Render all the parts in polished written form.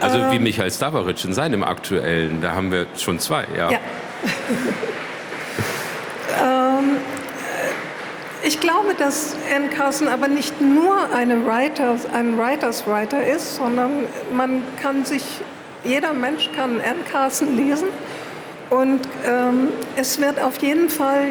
Also wie Michael Stavaric in seinem aktuellen, da haben wir schon zwei, ja. Ja. Ich glaube, dass Anne Carson aber nicht nur ein Writers Writer ist, sondern jeder Mensch kann Anne Carson lesen. Und es wird auf jeden Fall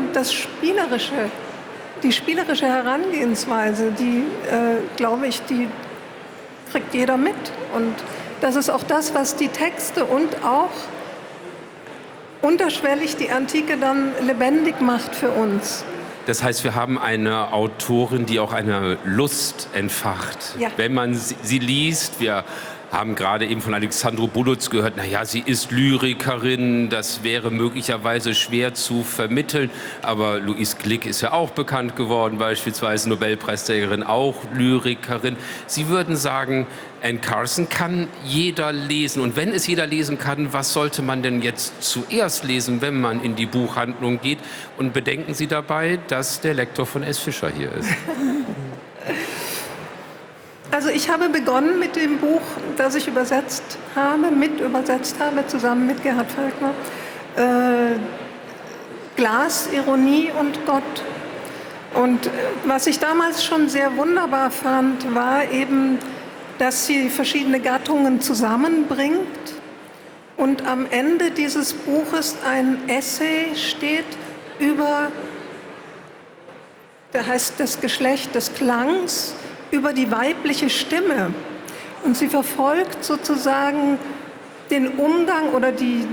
die spielerische Herangehensweise, glaube ich, die kriegt jeder mit. Und das ist auch das, was die Texte und auch unterschwellig die Antike dann lebendig macht für uns. Das heißt, wir haben eine Autorin, die auch eine Lust entfacht. Ja. Wenn man sie liest, wir haben gerade eben von Alexandru Buluț gehört, naja, sie ist Lyrikerin, das wäre möglicherweise schwer zu vermitteln. Aber Louise Glück ist ja auch bekannt geworden, beispielsweise Nobelpreisträgerin, auch Lyrikerin. Sie würden sagen, Anne Carson kann jeder lesen. Und wenn es jeder lesen kann, was sollte man denn jetzt zuerst lesen, wenn man in die Buchhandlung geht? Und bedenken Sie dabei, dass der Lektor von S. Fischer hier ist. Also ich habe begonnen mit dem Buch, das ich übersetzt habe, zusammen mit Gerhard Falkner. Glas, Ironie und Gott. Und was ich damals schon sehr wunderbar fand, war eben, dass sie verschiedene Gattungen zusammenbringt und am Ende dieses Buches ein Essay steht über, der heißt das Geschlecht des Klangs, über die weibliche Stimme. Und sie verfolgt sozusagen den Umgang oder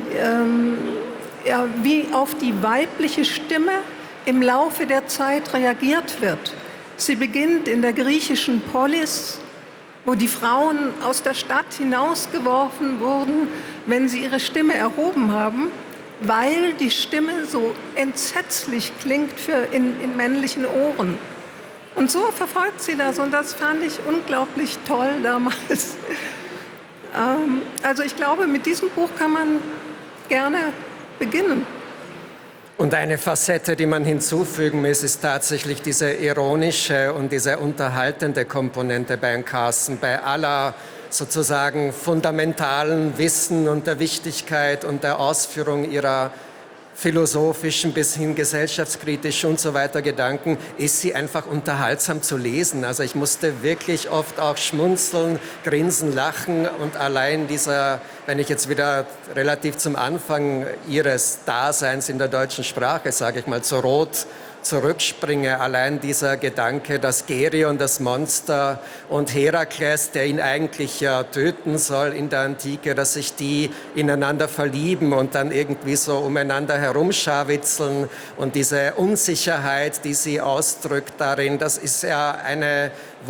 wie auf die weibliche Stimme im Laufe der Zeit reagiert wird. Sie beginnt in der griechischen Polis, wo die Frauen aus der Stadt hinausgeworfen wurden, wenn sie ihre Stimme erhoben haben, weil die Stimme so entsetzlich klingt in männlichen Ohren. Und so verfolgt sie das und das fand ich unglaublich toll damals. Also ich glaube, mit diesem Buch kann man gerne beginnen. Und eine Facette, die man hinzufügen muss, ist tatsächlich diese ironische und diese unterhaltende Komponente bei Anne Carson, bei aller sozusagen fundamentalen Wissen und der Wichtigkeit und der Ausführung ihrer philosophischen bis hin gesellschaftskritischen und so weiter Gedanken, ist sie einfach unterhaltsam zu lesen. Also ich musste wirklich oft auch schmunzeln, grinsen, lachen und allein wenn ich jetzt wieder relativ zum Anfang ihres Daseins in der deutschen Sprache, sage ich mal, zu Rot zurückspringe, allein dieser Gedanke, dass Gerion, das Monster, und Herakles, der ihn eigentlich ja töten soll in der Antike, dass sich die ineinander verlieben und dann irgendwie so umeinander herumscharwitzeln und diese Unsicherheit, die sie ausdrückt darin, das ist ja ein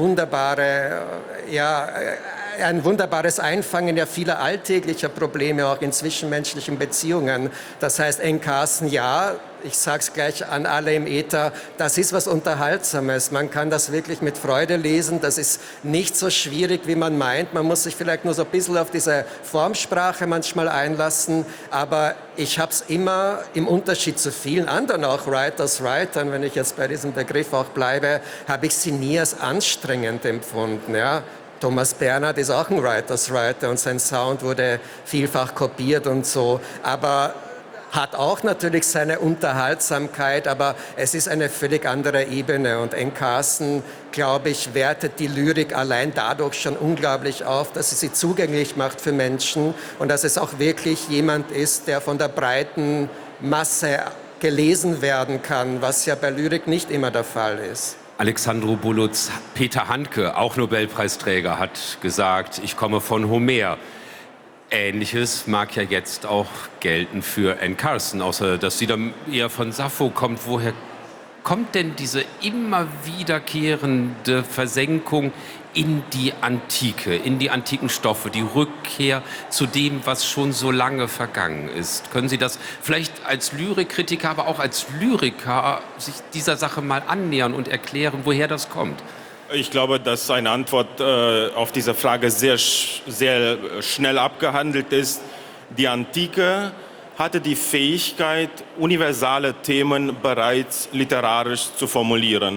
wunderbares Einfangen ja vieler alltäglicher Probleme, auch in zwischenmenschlichen Beziehungen. Das heißt, Anne Carson, ja, ich sage es gleich an alle im Äther, das ist was Unterhaltsames. Man kann das wirklich mit Freude lesen. Das ist nicht so schwierig, wie man meint. Man muss sich vielleicht nur so ein bisschen auf diese Formsprache manchmal einlassen. Aber ich habe es immer im Unterschied zu vielen anderen, auch Writern, wenn ich jetzt bei diesem Begriff auch bleibe, habe ich sie nie als anstrengend empfunden. Ja? Thomas Bernhard ist auch ein Writer und sein Sound wurde vielfach kopiert und so. Aber hat auch natürlich seine Unterhaltsamkeit, aber es ist eine völlig andere Ebene. Und Anne Carson, glaube ich, wertet die Lyrik allein dadurch schon unglaublich auf, dass sie zugänglich macht für Menschen und dass es auch wirklich jemand ist, der von der breiten Masse gelesen werden kann, was ja bei Lyrik nicht immer der Fall ist. Alexandru Buluț, Peter Handke, auch Nobelpreisträger, hat gesagt, ich komme von Homer. Ähnliches mag ja jetzt auch gelten für Anne Carson, außer dass sie dann eher von Sappho kommt. Woher kommt denn diese immer wiederkehrende Versenkung in die Antike, in die antiken Stoffe, die Rückkehr zu dem, was schon so lange vergangen ist? Können Sie das vielleicht als Lyrikkritiker, aber auch als Lyriker sich dieser Sache mal annähern und erklären, woher das kommt? Ich glaube, dass eine Antwort auf diese Frage sehr schnell abgehandelt ist. Die Antike hatte die Fähigkeit, universale Themen bereits literarisch zu formulieren.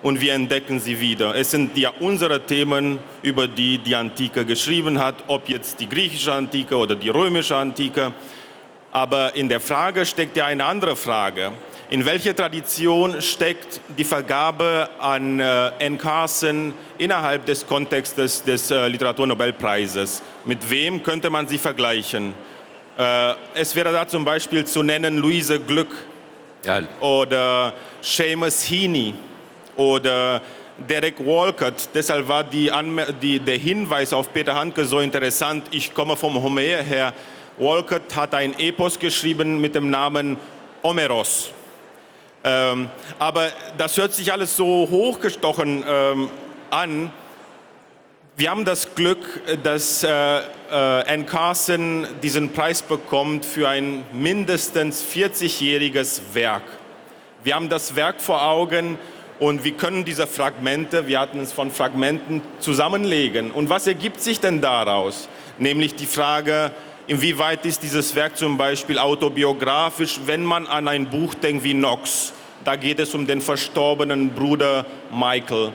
und wir entdecken sie wieder. Es sind ja unsere Themen, über die die Antike geschrieben hat, ob jetzt die griechische Antike oder die römische Antike. Aber in der Frage steckt ja eine andere Frage. In welcher Tradition steckt die Vergabe an N. Carson innerhalb des Kontextes des Literaturnobelpreises? Mit wem könnte man sie vergleichen? Es wäre da zum Beispiel zu nennen Luise Glück oder Seamus Heaney oder Derek Walcott. Deshalb war der Hinweis auf Peter Handke so interessant. Ich komme vom Homer her. Walcott hat ein Epos geschrieben mit dem Namen Omeros. Aber das hört sich alles so hochgestochen an. Wir haben das Glück, dass N. Carson diesen Preis bekommt für ein mindestens 40-jähriges Werk. Wir haben das Werk vor Augen und wir können diese Fragmente, wir hatten es von Fragmenten, zusammenlegen. Und was ergibt sich denn daraus? Nämlich die Frage, inwieweit ist dieses Werk zum Beispiel autobiografisch, wenn man an ein Buch denkt wie Knox. Da geht es um den verstorbenen Bruder Michael.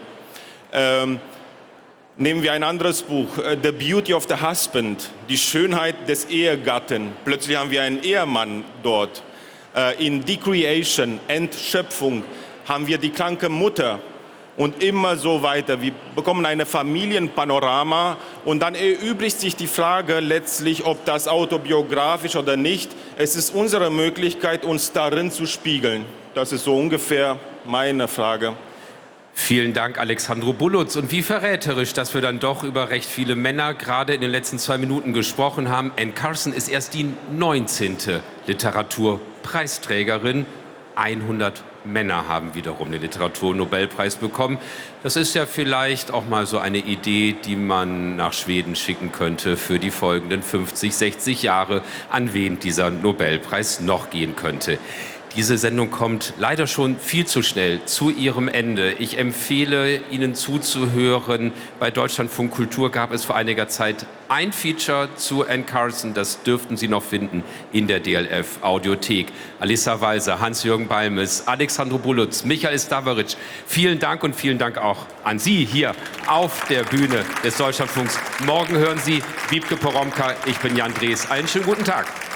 Nehmen wir ein anderes Buch, The Beauty of the Husband, die Schönheit des Ehegatten. Plötzlich haben wir einen Ehemann dort. In Decreation, Entschöpfung, haben wir die kranke Mutter. Und immer so weiter. Wir bekommen eine Familienpanorama und dann erübrigt sich die Frage letztlich, ob das autobiografisch oder nicht. Es ist unsere Möglichkeit, uns darin zu spiegeln. Das ist so ungefähr meine Frage. Vielen Dank, Alexandru Bulutz. Und wie verräterisch, dass wir dann doch über recht viele Männer gerade in den letzten 2 Minuten gesprochen haben. N. Carson ist erst die 19. Literaturpreisträgerin. 100 Männer haben wiederum den Literaturnobelpreis bekommen. Das ist ja vielleicht auch mal so eine Idee, die man nach Schweden schicken könnte für die folgenden 50, 60 Jahre, an wen dieser Nobelpreis noch gehen könnte. Diese Sendung kommt leider schon viel zu schnell zu ihrem Ende. Ich empfehle Ihnen zuzuhören. Bei Deutschlandfunk Kultur gab es vor einiger Zeit ein Feature zu N. Carson. Das dürften Sie noch finden in der DLF Audiothek. Alissa Walser, Hans-Jürgen Balmes, Alexandru Bulutz, Michael Stavaric. Vielen Dank und vielen Dank auch an Sie hier auf der Bühne des Deutschlandfunks. Morgen hören Sie Wiebke Poromka. Ich bin Jan Drees. Einen schönen guten Tag.